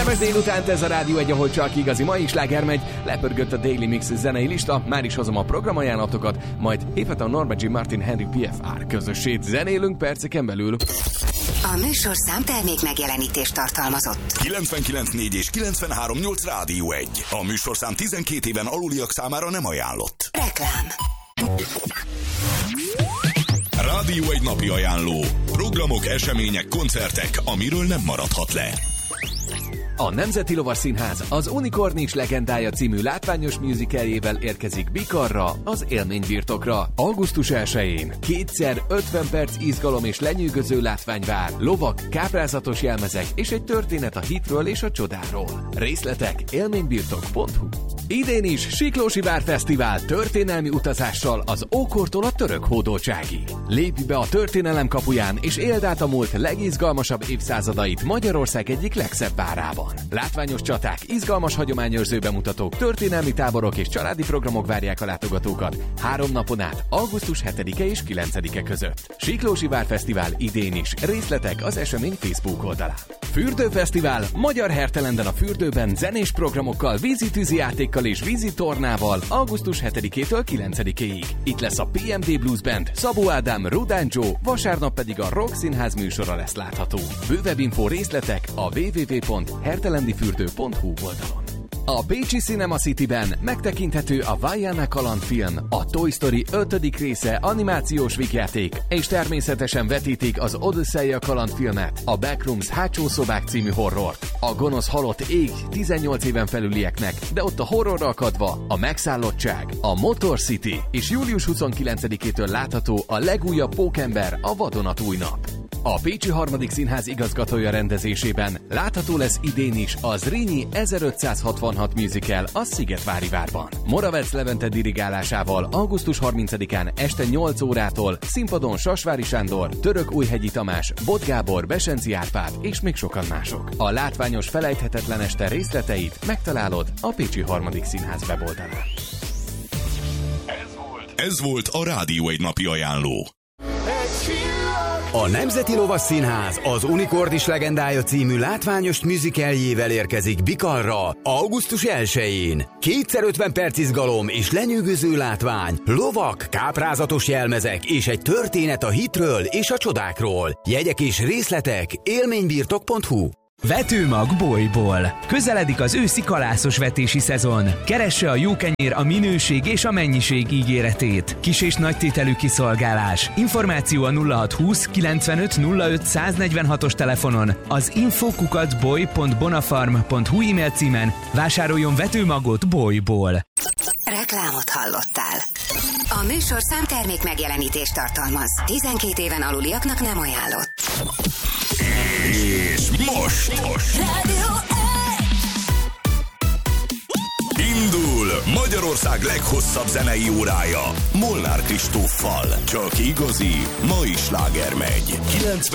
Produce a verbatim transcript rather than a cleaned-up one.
Kellemes délutánt, ez a Rádió egy, ahol csak igazi mai sláger megy. Lepörgött a Daily Mix zenei lista, már is hozom a programajánlatokat, majd éppen a Norma Jean Martin Henry pé ef er közösét zenélünk perceken belül. A műsorszám termék megjelenítést tartalmazott. kilencvenkilenc négy és kilencvenhárom nyolc Rádió egy. A műsorszám tizenkét éven aluliak számára nem ajánlott. Reklám. Rádió egy napi ajánló. Programok, események, koncertek, amiről nem maradhat le. A Nemzeti Lovasszínház az Unikornis legendája című látványos musicaljével érkezik Bikarra, az élménybirtokra. augusztus elsején kétszer ötven perc izgalom és lenyűgöző látvány vár, lovak, káprázatos jelmezek és egy történet a hitről és a csodáról. Részletek élménybirtok pont hu. Idén is Siklósi Várfesztivál történelmi utazással az ókortól a török hódoltságig. Lépj be a történelem kapuján és éld át a múlt legizgalmasabb évszázadait Magyarország egyik legszebb várában. Látványos csaták, izgalmas hagyományőrző bemutatók, történelmi táborok és családi programok várják a látogatókat három napon át, augusztus hetedike és kilencedike között. Siklósi Várfesztivál idén is, részletek az esemény Facebook oldalán. Fürdőfesztivál, magyar hertelenden a fürdőben, zenés programokkal, vízi-tűzi játékkal és vízi tornával augusztus hetedikétől kilencedikéig. Itt lesz a pé em dé Blues Band, Szabó Ádám, Rudán Joe, vasárnap pedig a Rock Színház műsora lesz látható. Bővebb info, részletek a double-u double-u double-u pont hertelendifürdő pont hu oldalon. A Pécsi Cinema Cityben megtekinthető a Vaiana kalandfilm, a Toy Story ötödik része animációs vígjáték, és természetesen vetítik az Odüsszeia kalandfilmet, a Backrooms hátsó szobák című horrort. A gonosz halott ég tizennyolc éven felülieknek, de ott a horrorra akadva a megszállottság, a Motor City, és július huszonkilencedikétől látható a legújabb Pókember, a vadonatúj nap. A Pécsi harmadik Színház igazgatója rendezésében látható lesz idén is a Zrínyi ezerötszázhatvanhat musical a Szigetvári várban. Moravec Levente dirigálásával augusztus harmincadikán este nyolc órától színpadon Sasvári Sándor, Törökújhegyi Tamás, Bot Gábor, Besenci Árpád és még sokan mások. A látványos felejthetetlen este részleteit megtalálod a Pécsi harmadik Színház weboldalán. Ez volt, Ez volt a Rádió egy napi ajánló. A Nemzeti Lovasszínház az Unikornis legendája című látványos musicaljével érkezik Bikarra augusztus elsején. Kétszer ötven perc izgalom és lenyűgöző látvány, lovak, káprázatos jelmezek és egy történet a hitről és a csodákról. Jegyek és részletek élménybirtok pont hu. Vetőmag Bolyból. Közeledik az őszi kalászos vetési szezon. Keresse a jó kenyér a minőség és a mennyiség ígéretét. Kis és nagy tételű kiszolgálás. Információ a nulla hatszázhúsz kilencvenöt nulla öt száznegyvenhatos telefonon, az info kukac boly pont bonafarm pont hu e-mail címen. Vásároljon vetőmagot Bolyból. Reklámot hallottál. A műsorszám termék megjelenítést tartalmaz. tizenkét éven aluliaknak nem ajánlott. És most, most. Rádió Indul Magyarország leghosszabb zenei órája Molnár Kristóffal. Csak igazi mai sláger megy. kilencven